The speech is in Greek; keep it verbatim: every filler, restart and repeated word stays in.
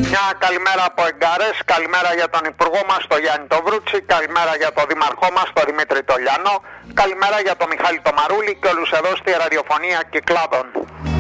Μια καλημέρα από Εγκάρες, καλημέρα για τον Υπουργό μας, τον Γιάννη τον Βρούτσι, καλημέρα για τον Δήμαρχό μας, τον Δημήτρη τον Λιανό, καλημέρα για τον Μιχάλη τον Μαρούλη και όλους εδώ στη ραδιοφωνία Κυκλάδων.